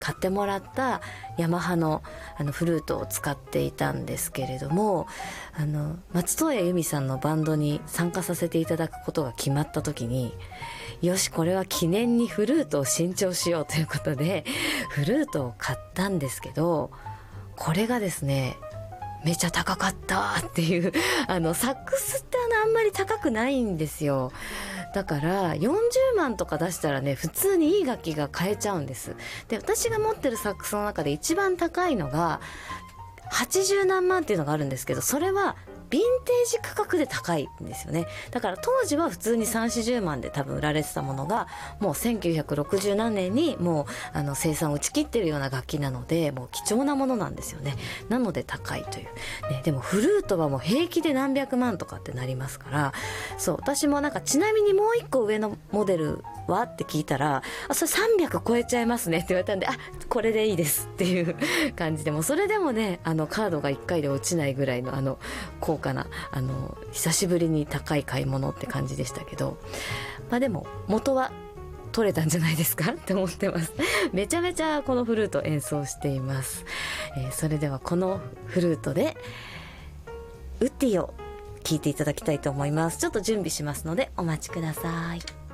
買ってもらったヤマハのフルートを使っていたんですけれども、松任谷由実さんのバンドに参加させていただくことが決まった時に、よしこれは記念にフルートを新調しようということでフルートを買ったんですけど、これがですねめちゃ高かったっていうサックスってあんまり高くないんですよ。だから40万とか出したらね普通にいい楽器が買えちゃうんです。で私が持ってるサックスの中で一番高いのが80何万っていうのがあるんですけど、それはヴィンテージ価格で高いんですよね。だから当時は普通に3、40万で多分売られてたものが、もう1960何年にもう生産を打ち切ってるような楽器なので、もう貴重なものなんですよね。なので高いという、ね、でもフルートはもう平気で何百万とかってなりますから、そう私もなんかちなみにもう一個上のモデルはって聞いたら、それ300超えちゃいますねって言われたんで、これでいいですっていう感じで、もそれでもねカードが1回で落ちないぐらいの高価な久しぶりに高い買い物って感じでしたけど、でも元は取れたんじゃないですかって思ってます。めちゃめちゃこのフルート演奏しています。それではこのフルートでウッディを聴いていただきたいと思います。ちょっと準備しますのでお待ちください。